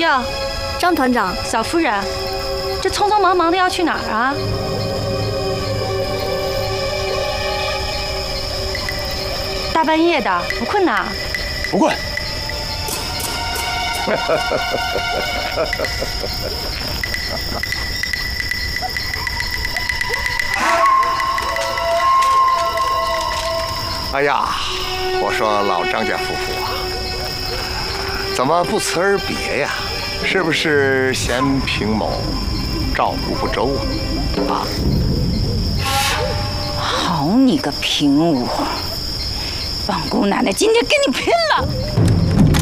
了， 张团长， 小夫人，这匆匆忙忙的要去哪儿啊？大半夜的，不困呐？ 不困。 哎呀，我说老张家夫妇啊，怎么不辞而别呀？是不是嫌平某照顾不周啊？ 好你个平武，王姑奶奶今天跟你拼了！